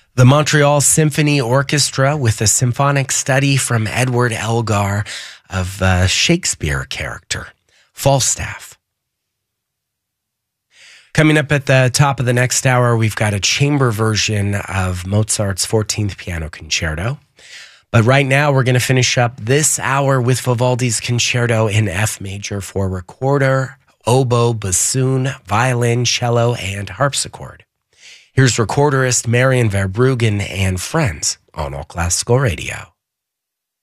The Montreal Symphony Orchestra with a symphonic study from Edward Elgar of a Shakespeare character, Falstaff. Coming up at the top of the next hour, we've got a chamber version of Mozart's 14th Piano Concerto. But right now, we're going to finish up this hour with Vivaldi's Concerto in F major for recorder, oboe, bassoon, violin, cello, and harpsichord. Here's recorderist Marian Verbruggen and friends on All Classical Radio.